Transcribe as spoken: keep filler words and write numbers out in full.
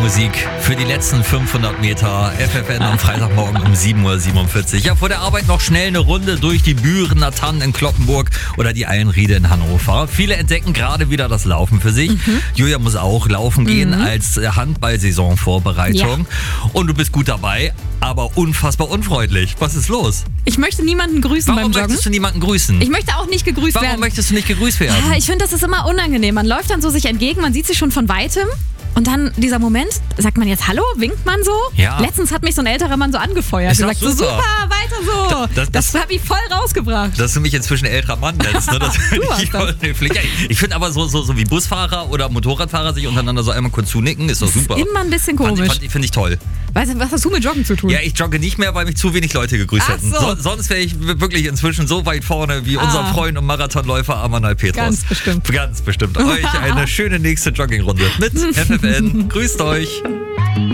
Musik für die letzten fünfhundert Meter. F F N am Freitagmorgen um sieben Uhr siebenundvierzig. Ja, vor der Arbeit noch schnell eine Runde durch die Bürener Tannen in Kloppenburg oder die Eilenriede in Hannover. Viele entdecken gerade wieder das Laufen für sich. Mhm. Julia muss auch laufen gehen mhm. als Handball-Saisonvorbereitung. Ja. Und du bist gut dabei, aber unfassbar unfreundlich. Was ist los? Ich möchte niemanden grüßen Warum beim Joggen. Warum möchtest du niemanden grüßen? Ich möchte auch nicht gegrüßt Warum werden. Warum möchtest du nicht gegrüßt werden? Ah, ich finde, das ist immer unangenehm. Man läuft dann so sich entgegen, man sieht sich schon von Weitem. Und dann dieser Moment, sagt man jetzt Hallo, winkt man so? Ja. Letztens hat mich so ein älterer Mann so angefeuert. Ist Er sagt so, super. super, weiter so. Da, das das, das hat mich voll rausgebracht. Dass du mich inzwischen älterer Mann nennst. Ne? Das du hast das. Ich, ich finde aber so, so, so wie Busfahrer oder Motorradfahrer sich untereinander so einmal kurz zunicken, ist doch super. Ist immer ein bisschen komisch. Finde ich toll. Weißt du, was hast du mit Joggen zu tun? Ja, ich jogge nicht mehr, weil mich zu wenig Leute gegrüßt Ach hätten. so. So, sonst wäre ich wirklich inzwischen so weit vorne wie ah. unser Freund und Marathonläufer Amanal Petros. Ganz bestimmt. Ganz bestimmt. Euch eine schöne nächste Joggingrunde mit F F N. Grüßt euch.